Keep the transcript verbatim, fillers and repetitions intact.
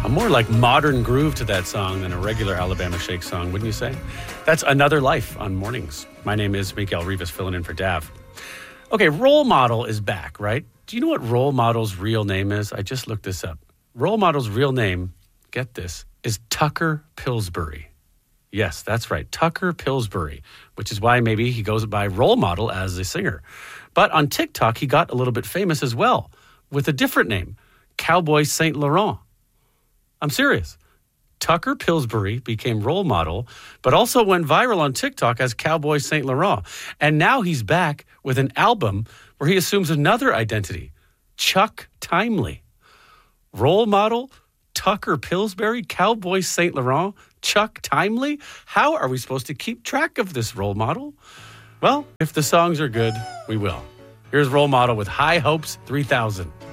A more like modern groove to that song than a regular Alabama Shake song, wouldn't you say? That's Another Life on Mornings. My name is Miguel Rivas, filling in for Dav. Okay, Role Model is back, right? Do you know what Role Model's real name is? I just looked this up. Role Model's real name, get this, is Tucker Pillsbury. Yes, that's right, Tucker Pillsbury, which is why maybe he goes by Role Model as a singer. But on TikTok, he got a little bit famous as well with a different name, Cowboy Saint Laurent. I'm serious. Tucker Pillsbury became Role Model, but also went viral on TikTok as Cowboy Saint Laurent. And now he's back with an album where he assumes another identity, Chuck Timely. Role Model, Tucker Pillsbury, Cowboy Saint Laurent, Chuck Timely. How are we supposed to keep track of this Role Model? Well, if the songs are good, we will. Here's Role Model with High Hopes three thousand.